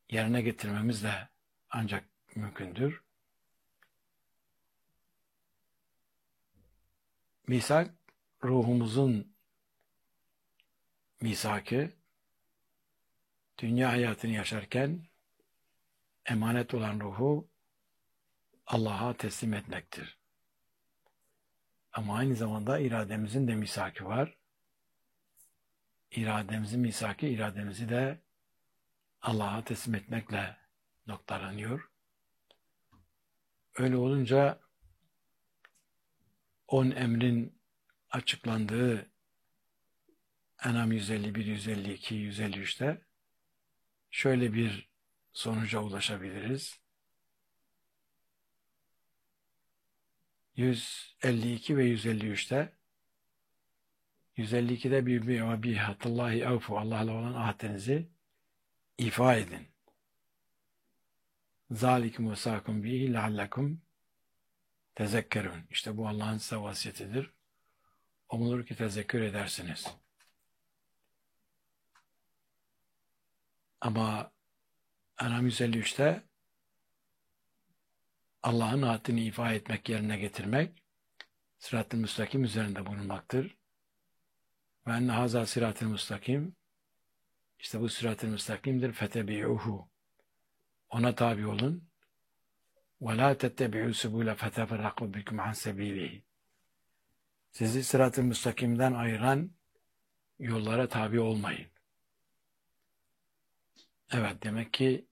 yerine getirmemiz de ancak mümkündür. Misak, ruhumuzun misakı, dünya hayatını yaşarken emanet olan ruhu Allah'a teslim etmektir. Ama aynı zamanda irademizin de misakı var. İrademizin misakı, irademizi de Allah'a teslim etmekle noktalanıyor. Öyle olunca 10 emrin açıklandığı En'am 151, 152, 153'te şöyle bir sonuca ulaşabiliriz. 152 ve 153'te 152'de bir bihatallahi evfu, Allah'la olan ahdinizi ifa edin. Zalikum vesakum bihi leallekum tezekkerun. İşte bu Allah'ın size vasiyetidir. Umulur ki tezekkür edersiniz. Ama En'am 153'te Allah'ın haddini ifa etmek, yerine getirmek sırat-ı müstakim üzerinde bulunmaktır. Ve enne haza sırat-ı müstakim, işte bu sırat-ı müstakimdir. Fetebi'uhu, ona tabi olun. Ve la tettebi'u subule feteferraku bikum an sebilihi, sizi sırat-ı müstakimden ayıran yollara tabi olmayın. Evet, demek ki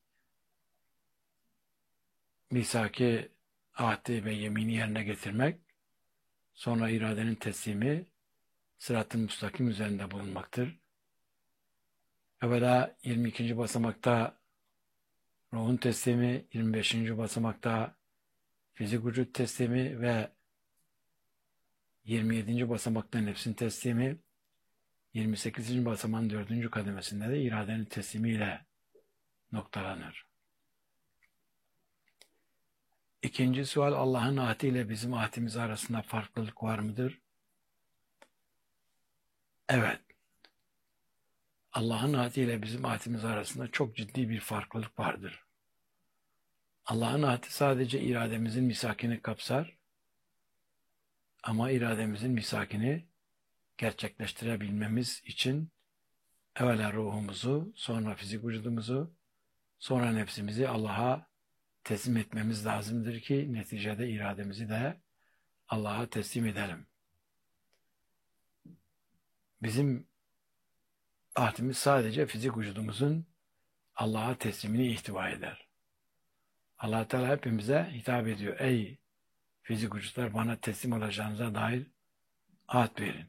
misaki, ahdi ve yemini yerine getirmek, sonra iradenin teslimi, sırat-ı müstakim üzerinde bulunmaktır. Evvela 22. basamakta ruhun teslimi, 25. basamakta fizik vücut teslimi ve 27. basamakta nefsin teslimi, 28. basamağın 4. kademesinde de iradenin teslimiyle noktalanır. İkinci sual, Allah'ın ahdiyle bizim ahdimiz arasında farklılık var mıdır? Evet. Allah'ın ahdiyle bizim ahdimiz arasında çok ciddi bir farklılık vardır. Allah'ın ahdi sadece irademizin misakini kapsar, ama irademizin misakini gerçekleştirebilmemiz için evvela ruhumuzu, sonra fizik vücudumuzu, sonra nefsimizi Allah'a teslim etmemiz lazımdır ki neticede irademizi de Allah'a teslim edelim. Bizim ahdimiz sadece fizik vücudumuzun Allah'a teslimini ihtiva eder. Allah Teala hepimize hitap ediyor. Ey fizik vücutlar, bana teslim olacağınıza dair ahd verin.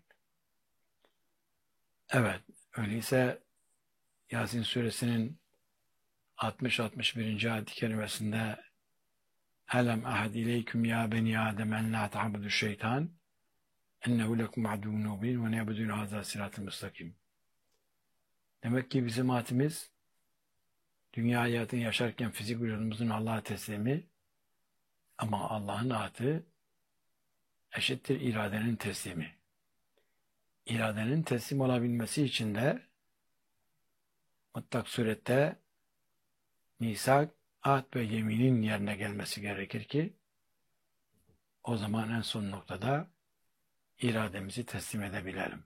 Evet, öyleyse Yasin suresinin 60-61. ayet-i kerimesinde Elem ahad ileyküm ya beni Adem en la ta'budu şeytan ennehu lekum aduvun mubin ve ne'budun haza sırat-ı müstakim. Demek ki bizim ahdimiz dünya hayatını yaşarken fizik vücudumuzun Allah'a teslimi, ama Allah'ın ahdi eşittir iradenin teslimi. İradenin teslim olabilmesi için de mutlak surette misak, ahd ve yeminin yerine gelmesi gerekir ki o zaman en son noktada irademizi teslim edebilelim.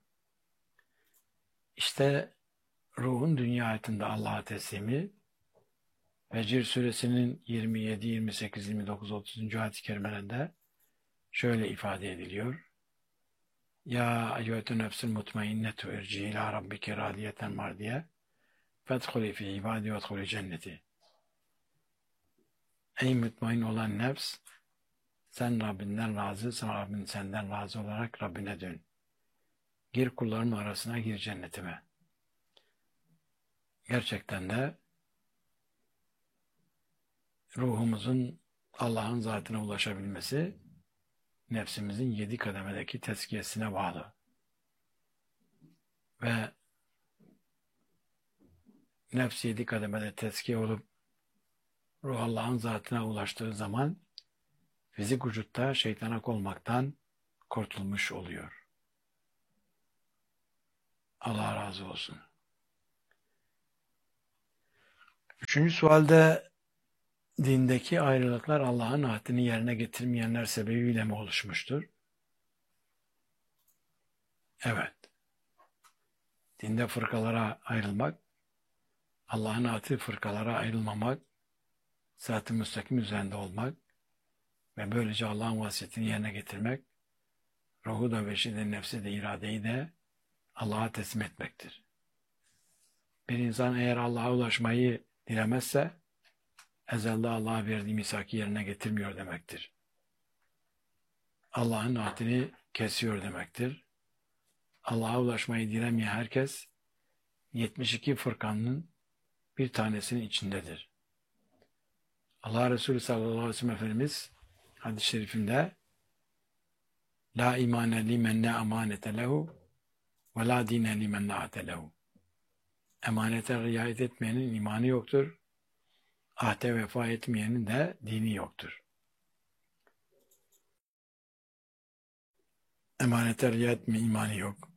İşte ruhun dünya hayatında Allah'a teslimi, Fecr suresinin 27, 28, 29, 30. ayet-i kerimelerinde şöyle ifade ediliyor. Ya eyyühetü nefsül mutmainnetu irci ila rabbike radiyeten mardiye fedhuli fi ibadi ve dhuli cenneti. Ey mutmain olan nefs, sen Rabbinden razı, sen Rabbin senden razı olarak Rabbine dön. Gir kullarımın arasına, gir cennetime. Gerçekten de ruhumuzun Allah'ın zatına ulaşabilmesi nefsimizin 7 kademedeki tezkiyesine bağlı. Ve nefs 7 kademede tezkiye olup ruh Allah'ın zatına ulaştığı zaman fizik vücutta şeytanak olmaktan kurtulmuş oluyor. Allah razı olsun. Üçüncü sualde dindeki ayrılıklar Allah'ın ahdini yerine getirmeyenler sebebiyle mi oluşmuştur? Evet. Dinde fırkalara ayrılmak, Allah'ın ahdi fırkalara ayrılmamak, sırat-ı müstakim üzerinde olmak ve böylece Allah'ın vasiyetini yerine getirmek, ruhu da beşi nefsi de iradeyi de Allah'a teslim etmektir. Bir insan eğer Allah'a ulaşmayı dilemezse, ezelde Allah'a verdiği misaki yerine getirmiyor demektir. Allah'ın ahdini kesiyor demektir. Allah'a ulaşmayı dilemeyen herkes 72 fırkanın bir tanesinin içindedir. Allah Resulü sallallahu aleyhi ve sellem Efendimiz hadis-i şerifinde La imane limen la amanete lehu ve la dine limen la ahde lehu. Emanete riayet etmeyenin imanı yoktur. Ahde vefa etmeyenin de dini yoktur. Emanete riayet etme imanı yok.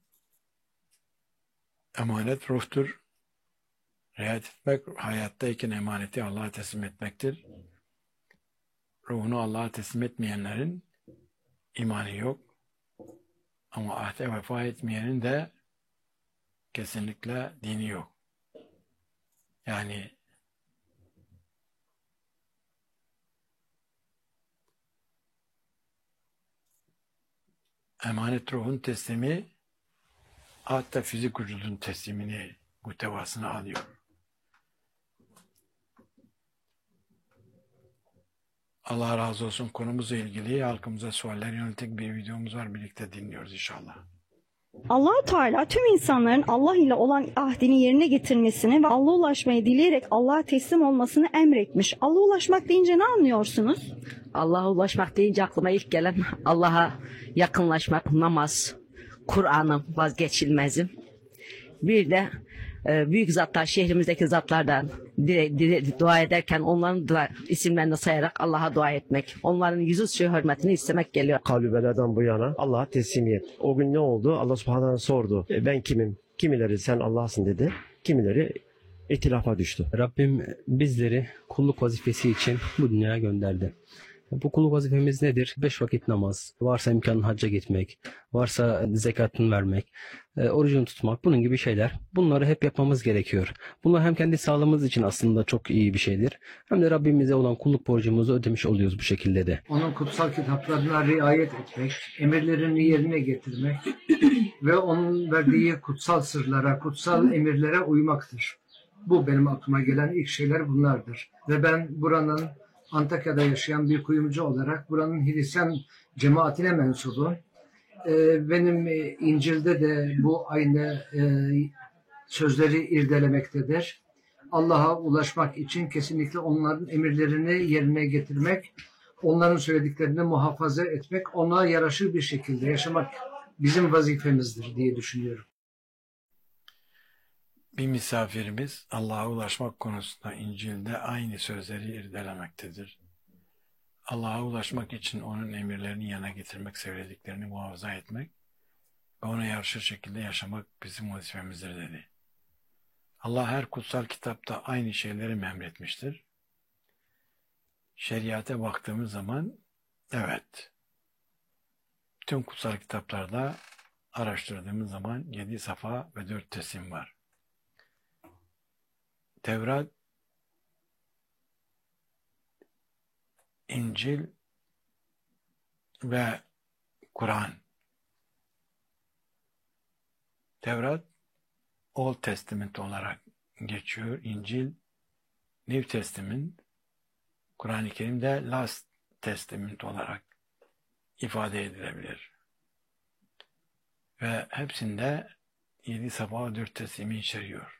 Emanet ruhtur. Riayet etmek, hayattayken emaneti Allah'a teslim etmektir. Ruhunu Allah'a teslim etmeyenlerin imanı yok. Ama ahde vefa etmeyenin de kesinlikle dini yok. Yani emanet ruhun teslimi hatta fizik vücudun teslimini muhtevasını alıyor. Allah razı olsun. Konumuzla ilgili halkımıza sualler yönelik bir videomuz var. Birlikte dinliyoruz inşallah. Allah-u Teala tüm insanların Allah ile olan ahdini yerine getirmesini ve Allah'a ulaşmayı dileyerek Allah'a teslim olmasını emretmiş. Allah'a ulaşmak deyince ne anlıyorsunuz? Allah'a ulaşmak deyince aklıma ilk gelen Allah'a yakınlaşmak, namaz, Kur'an'ım vazgeçilmezim. Bir de büyük zatlar, şehrimizdeki zatlardan dua ederken onların isimlerini sayarak Allah'a dua etmek. Onların yüzü hürmetini istemek geliyor. Kavlü-Bela'dan bu yana Allah'a teslimiyet. O gün ne oldu? Allah subhanahu sordu. Ben kimim? Kimileri sen Allah'sın dedi. Kimileri itilafa düştü. Rabbim bizleri kulluk vazifesi için bu dünyaya gönderdi. Bu kulluk vazifemiz nedir? 5 vakit namaz, varsa imkanın hacca gitmek, varsa zekatını vermek, orucunu tutmak, bunun gibi şeyler. Bunları hep yapmamız gerekiyor. Bunlar hem kendi sağlığımız için aslında çok iyi bir şeydir. Hem de Rabbimize olan kulluk borcumuzu ödemiş oluyoruz bu şekilde de. Onun kutsal kitaplarına riayet etmek, emirlerini yerine getirmek ve onun verdiği kutsal sırlara, kutsal emirlere uymaktır. Bu benim aklıma gelen ilk şeyler bunlardır. Ve ben buranın Antakya'da yaşayan bir kuyumcu olarak buranın Hristiyan cemaatine mensubum. Benim İncil'de de bu aynı sözleri irdelemektedir. Allah'a ulaşmak için kesinlikle onların emirlerini yerine getirmek, onların söylediklerini muhafaza etmek, ona yaraşır bir şekilde yaşamak bizim vazifemizdir diye düşünüyorum. Bir misafirimiz Allah'a ulaşmak konusunda İncil'de aynı sözleri irdelemektedir. Allah'a ulaşmak için onun emirlerini yerine getirmek, söylediklerini muhafaza etmek ve ona yaraşır şekilde yaşamak bizim vazifemizdir dedi. Allah her kutsal kitapta aynı şeyleri emretmiştir. Şeriate baktığımız zaman evet, tüm kutsal kitaplarda araştırdığımız zaman 7 safa ve 4 teslim var. Tevrat, İncil ve Kur'an. Tevrat Old Testament olarak geçiyor. İncil New Testament, Kur'an-ı Kerim'de Last Testament olarak ifade edilebilir. Ve hepsinde 7 safa 4 teslimi içeriyor.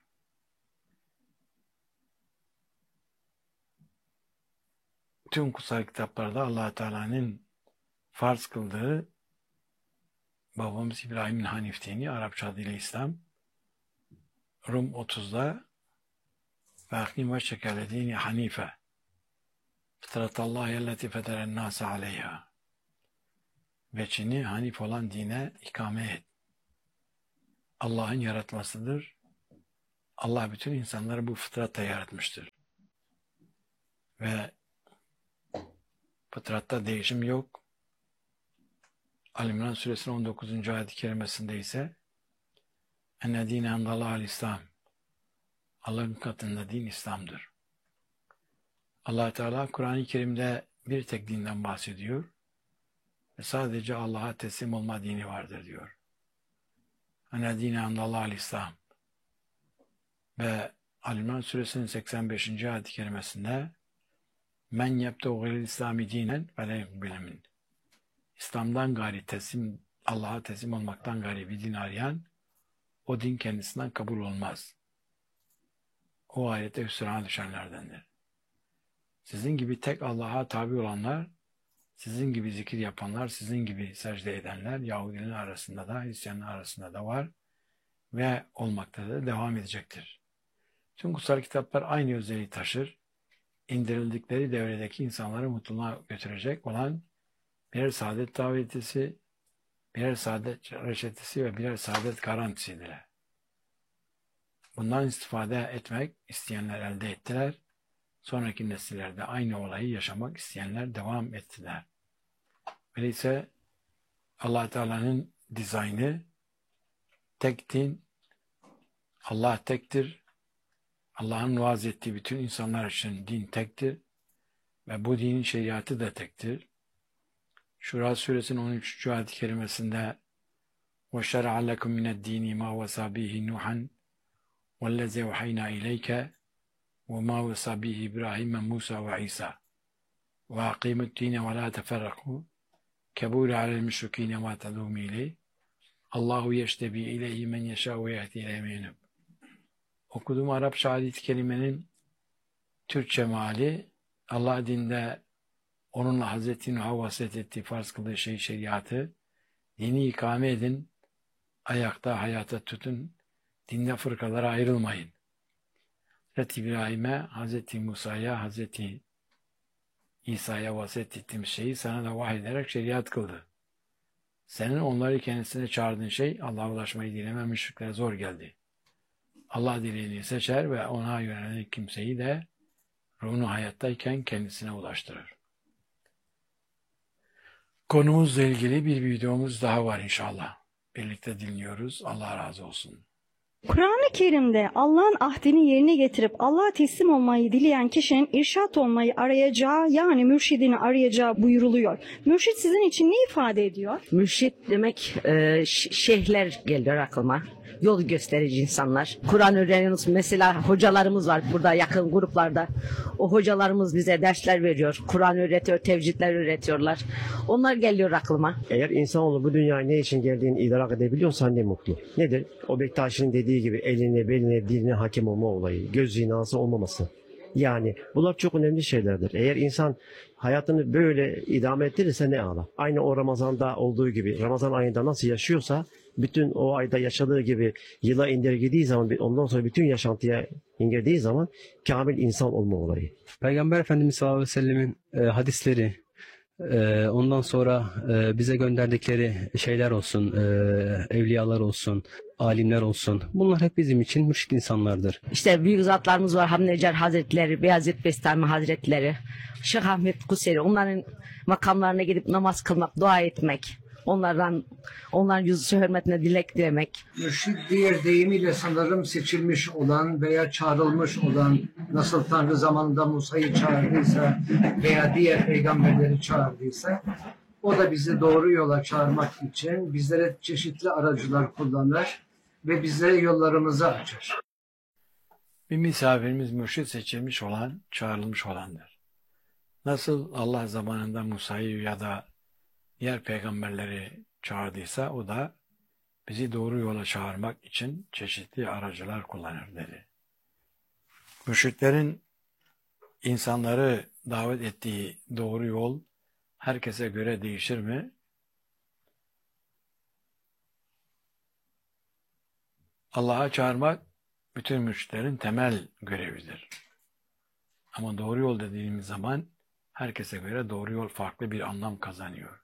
Tüm kutsal kitaplarda Allah Teala'nın farz kıldığı babamız İbrahim'in Hanif dini, Arapça adıyla İslam, Rum 30'da ve akim ve şekale dini Hanife fıtratallahi elleti feteren nase aleyha veçini Hanif olan dine ikame et. Allah'ın yaratmasıdır. Allah bütün insanları bu fıtratla yaratmıştır. Ve fıtratta değişim yok. Ali-İmran suresinin 19. ayet-i kerimesinde ise enne dîne endallâhul İslam. Allah'ın katında din İslam'dır. Allah Teala Kur'an-ı Kerim'de bir tek dinden bahsediyor ve sadece Allah'a teslim olma dini vardır diyor. Enne dîne endallâhul İslam. Ve Ali-İmran suresinin 85. ayet-i kerimesinde men yebteğu gayril İslami dinen ve le yukbelemin. İslam'dan gayri Allah'a teslim olmaktan gayri bir din arayan o din kendisinden kabul olmaz. O ayete hüsrana düşenlerdendir. Sizin gibi tek Allah'a tabi olanlar, sizin gibi zikir yapanlar, sizin gibi secde edenler Yahudilerin arasında da, Hristiyanlar arasında da var ve olmakta da devam edecektir. Tüm kutsal kitaplar aynı özelliği taşır. İndirildikleri devredeki insanları mutluluğa götürecek olan birer saadet davetisi, birer saadet reçetesi ve birer saadet garantisidir. Bundan istifade etmek isteyenler elde ettiler. Sonraki nesillerde aynı olayı yaşamak isteyenler devam ettiler. Öyleyse Allah Teala'nın dizaynı tek din, Allah tektir. Allah'ın vaaz ettiği bütün insanlar için din tektir ve bu dinin şeriatı da tektir. Şura suresinin 13. ayet-i kerimesinde وَشَرَعَ لَكُمْ مِنَ الدِّينِ مَا وَصَى بِهِ نُوحًا وَالَّذِي وَحَيْنَا إِلَيْكَ وَمَا وَصَى بِهِ إِبْرَاهِيمَ مُوسَى وَعِيسَى وَأَقِيمُوا الدِّينَ وَلَا تَفَرَّقُوا كَبُورَ عَلَى الْمُشْرِكِينَ مَا تَدْعُوهُمْ إِلَيْهِ اللّٰهُ يَجْتَبِي إِلَيْهِ مَنْ يَشَاءُ وَيَهْدِي إِلَيْهِ مَنْ يُنِيبُ. Okuduğum Arapça ayet-i kerimenin Türkçe meali, Allah dinde onunla Hazreti Nuh'a vasiyet ettiği farz kıldığı şeriatı, dini ikame edin, ayakta hayata tutun, dinde fırkalara ayrılmayın. Hazreti İbrahim'e, Hazreti Musa'ya, Hazreti İsa'ya vasiyet ettiğim şeyi sana da vahyederek şeriat kıldı. Senin onları kendisine çağırdığın şey Allah'a ulaşmayı dileme müşriklere zor geldi. Allah dileğini seçer ve ona yönelen kimseyi de ruhunu hayattayken kendisine ulaştırır. Konumuzla ilgili bir videomuz daha var inşallah. Birlikte dinliyoruz. Allah razı olsun. Kur'an-ı Kerim'de Allah'ın ahdini yerine getirip Allah'a teslim olmayı dileyen kişinin irşat olmayı arayacağı, yani mürşidini arayacağı buyuruluyor. Mürşit sizin için ne ifade ediyor? Mürşit demek şeyhler geliyor aklıma. Yol gösterici insanlar. Kur'an öğreniyoruz. Mesela hocalarımız var burada yakın gruplarda. O hocalarımız bize dersler veriyor. Kur'an öğretiyor, tevhidler öğretiyorlar. Onlar geliyor aklıma. Eğer insanoğlu bu dünyaya ne için geldiğini idrak edebiliyorsa ne mutlu. Nedir? O Bektaşi'nin dediği gibi eline, beline, diline hakim olma olayı, göz zinası olmaması. Yani bunlar çok önemli şeylerdir. Eğer insan hayatını böyle idame ettirirse ne ala. Aynı o Ramazan'da olduğu gibi, Ramazan ayında nasıl yaşıyorsa, bütün o ayda yaşadığı gibi yıla indirgediği zaman, ondan sonra bütün yaşantıya indirdiği zaman kamil insan olma olayı. Peygamber Efendimiz sallallahu aleyhi ve sellemin hadisleri, ondan sonra bize gönderdikleri şeyler olsun, evliyalar olsun, alimler olsun. Bunlar hep bizim için mürşit insanlardır. İşte büyük zatlarımız var. Hamdi Necar Hazretleri, Beyazıt Bestami Hazretleri, Şeyh Ahmet Kuseri. Onların makamlarına gidip namaz kılmak, dua etmek. Onların yüzü hürmetine dilek dilemek. Mürşid diğer deyimiyle sanırım seçilmiş olan veya çağrılmış olan, nasıl Tanrı zamanında Musa'yı çağırdıysa veya diğer peygamberleri çağırdıysa, o da bizi doğru yola çağırmak için bizlere çeşitli aracılar kullanır ve bizlere yollarımızı açar. Bir misafirimiz mürşit seçilmiş olan, çağrılmış olandır. Nasıl Allah zamanında Musa'yı ya da diğer peygamberleri çağırdıysa, o da bizi doğru yola çağırmak için çeşitli aracılar kullanır dedi. Mürşitlerin insanları davet ettiği doğru yol herkese göre değişir mi? Allah'a çağırmak bütün mürşitlerin temel görevidir. Ama doğru yol dediğimiz zaman herkese göre doğru yol farklı bir anlam kazanıyor.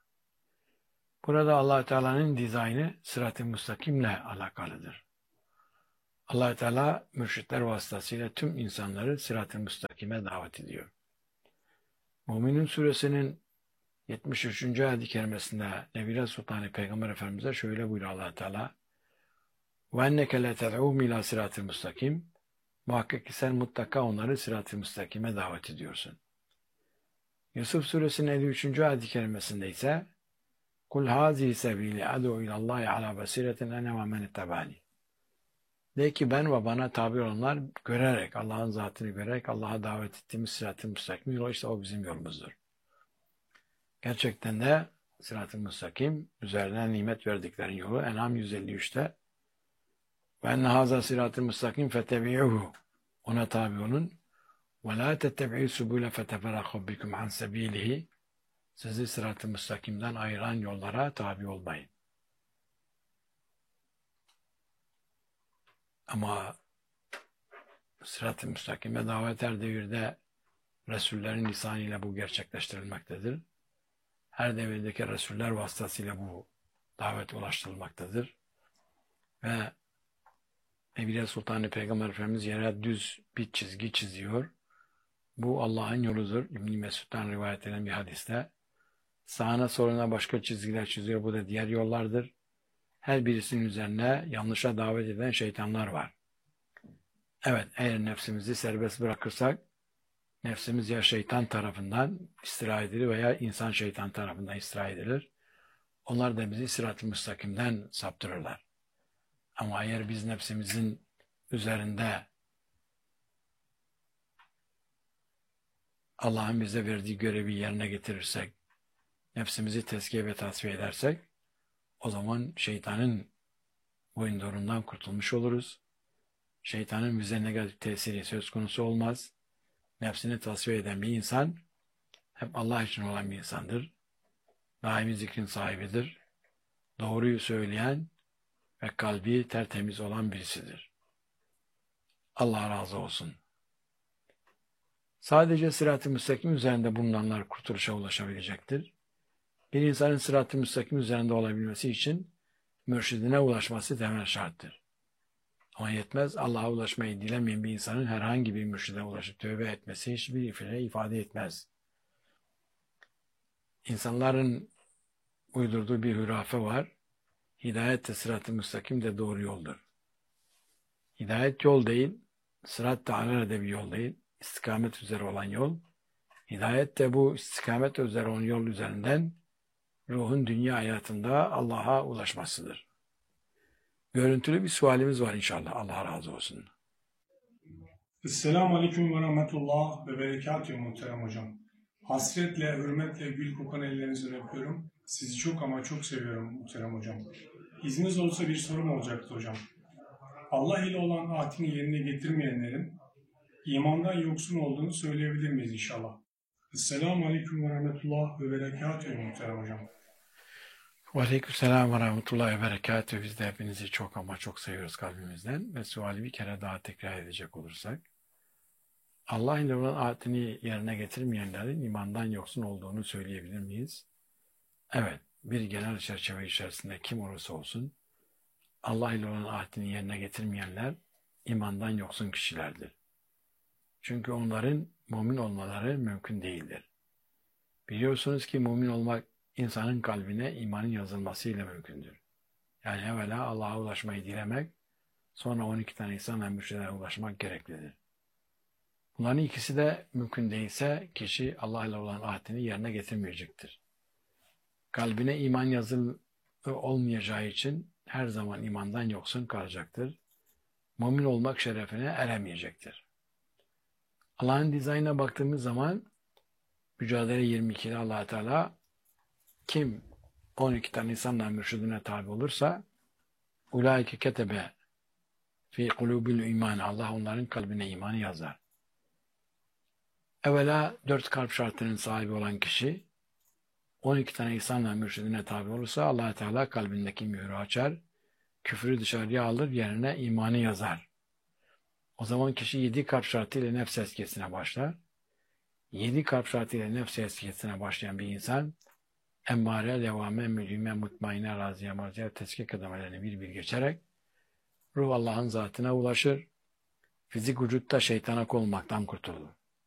Burada Allah Teala'nın dizaynı sırat-ı müstakimle alakalıdır. Allah Teala mürşitler vasıtasıyla tüm insanları sırat-ı müstakime davet ediyor. Müminun suresinin 73. ayet-i kerimesinde Nebile Sultanı Peygamber Efendimiz'e şöyle buyuruyor Allah Teala: "Ve enneke le ted'ûhum ilâ sırat-ı müstakim." Muhakkak ki sen mutlaka onları sırat-ı müstakime davet ediyorsun. Yusuf suresinin 53. ayet-i kerimesinde ise "Kul hâzihi sebîli ad'û ilallâhi alâ basîretin ene ve men ittabâni." De ki ben ve bana tabi olanlar görerek, Allah'ın zatını görerek Allah'a davet ettiğimiz sırat-ı müstakim yolu, işte o bizim yolumuzdur. Gerçekten de sırat-ı müstakim üzerine nimet verdiklerin yolu. En'am 153'te ve enne hâzâ sırat-ı müstakim fetebi'uhu, ona tabi olun. Ve lâ tettebi'û subûle feteferâhu bikum an sebîlihi, sizi sırat-ı müstakimden ayıran yollara tabi olmayın. Ama sırat-ı müstakime davet her devirde Resullerin lisanıyla bu gerçekleştirilmektedir. Her devirdeki Resuller vasıtasıyla bu davet ulaştırılmaktadır. Ve Nebile Sultanı Peygamber Efendimiz yere düz bir çizgi çiziyor. Bu Allah'ın yoludur. İbn-i Mesud'dan rivayet edilen bir hadiste. Sağına soluna başka çizgiler çiziyor. Bu da diğer yollardır. Her birisinin üzerine yanlışa davet eden şeytanlar var. Evet, eğer nefsimizi serbest bırakırsak, nefsimiz ya şeytan tarafından istirahat edilir veya insan şeytan tarafından istirahat edilir. Onlar da bizi sırat-ı müstakimden saptırırlar. Ama eğer biz nefsimizin üzerinde Allah'ın bize verdiği görevi yerine getirirsek, nefsimizi tezkiye ve tasfiye edersek, o zaman şeytanın boyundurundan kurtulmuş oluruz. Şeytanın bize negatif tesiri söz konusu olmaz. Nefsini tasfiye eden bir insan, hep Allah için olan bir insandır. Daimi zikrin sahibidir. Doğruyu söyleyen ve kalbi tertemiz olan birisidir. Allah razı olsun. Sadece sırat-ı müstakim üzerinde bulunanlar kurtuluşa ulaşabilecektir. Bir insanın sırat-ı müstakim üzerinde olabilmesi için mürşidine ulaşması temel şarttır. Ama yetmez, Allah'a ulaşmayı dilemeyen bir insanın herhangi bir mürşide ulaşıp tövbe etmesi hiçbir ifade etmez. İnsanların uydurduğu bir hurafe var. Hidayet de sırat-ı müstakim de doğru yoldur. Hidayet yol değil, sırat da alelade bir yol değil, istikamet üzere olan yol. Hidayet de bu istikamet üzere olan yol üzerinden ruhun dünya hayatında Allah'a ulaşmasıdır. Görüntülü bir sualimiz var inşallah. Allah razı olsun. Esselamu Aleyküm ve Rahmetullah ve Berekatühü muhterem hocam. Hasretle, hürmetle gül kokan ellerinizden öpüyorum. Sizi çok ama çok seviyorum muhterem hocam. İzniniz olsa bir sorum olacaktı hocam. Allah ile olan ahdini yerine getirmeyenlerin imandan yoksun olduğunu söyleyebilir miyiz inşallah? Esselamu Aleyküm ve Rahmetullah ve Berekatühü muhterem hocam. Aleykümselam ve rahmetullahi ve berekatühü. Biz de hepinizi çok ama çok seviyoruz kalbimizden. Ve suali bir kere daha tekrar edecek olursak, Allah ile olan ahdini yerine getirmeyenlerin imandan yoksun olduğunu söyleyebilir miyiz? Evet, bir genel çerçeve içerisinde kim olursa olsun, Allah ile olan ahdini yerine getirmeyenler imandan yoksun kişilerdir. Çünkü onların mümin olmaları mümkün değildir. Biliyorsunuz ki mümin olmak insanın kalbine imanın yazılmasıyla mümkündür. Yani evvela Allah'a ulaşmayı dilemek, sonra 12 tane insanla mürşidine ulaşmak gereklidir. Bunların ikisi de mümkün değilse kişi Allah ile olan ahdini yerine getirmeyecektir. Kalbine iman yazılı olmayacağı için her zaman imandan yoksun kalacaktır. Mümin olmak şerefine eremeyecektir. Allah'ın dizaynına baktığımız zaman Mücadele 22'de Allah Teala kim 12 tane insanla mürşidine tabi olursa ulaike ketebe fi kulubil iman, Allah onların kalbine imanı yazar. Evvela 4 kalp şartının sahibi olan kişi 12 tane insanla mürşidine tabi olursa Allah Teala kalbindeki mührü açar, küfrü dışarıya alır, yerine imanı yazar. O zaman kişi 7 kalp şartıyla nefs eskiyesine başlar. 7 kalp şartıyla nefs eskiyesine başlayan bir insan emmare, levame, mülhime, mutmaine, raziye, marziye, teskik adamlarını bir bir geçerek Ruh Allah'ın zatına ulaşır. Fizik vücutta şeytana kol olmaktan kurtulur.